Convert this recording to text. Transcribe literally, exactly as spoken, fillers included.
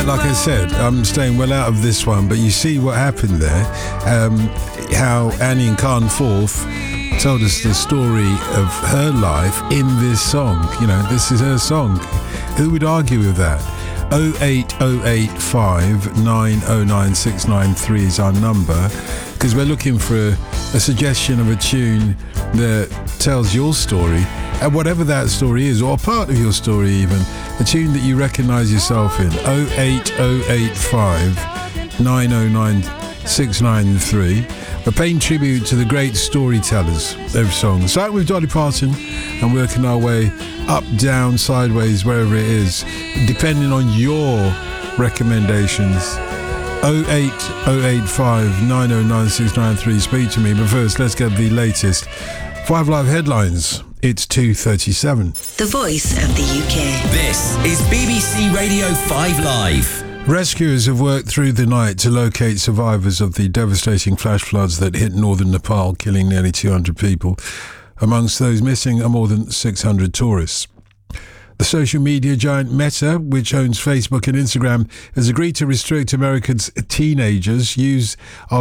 like I said, I'm staying well out of this one, but you see what happened there. Um, how Annie and Khan Forth told us the story of her life in this song. You know, this is her song. Who would argue with that? oh eight oh eight five nine oh nine six nine three is our number, because we're looking for a, a suggestion of a tune that tells your story, and whatever that story is, or part of your story even, a tune that you recognise yourself in. oh eight oh eight five nine oh nine six nine three. We're paying tribute to the great storytellers of songs. Starting with Dolly Parton and working our way up, down, sideways, wherever it is, depending on your recommendations. oh eight oh eight five nine oh nine six nine three. Speak to me. But first, let's get the latest Five Live headlines. It's two thirty-seven. The voice of the U K. This is B B C Radio five Live. Rescuers have worked through the night to locate survivors of the devastating flash floods that hit northern Nepal, killing nearly two hundred people. Amongst those missing are more than six hundred tourists. The social media giant Meta, which owns Facebook and Instagram, has agreed to restrict Americans' teenagers' use of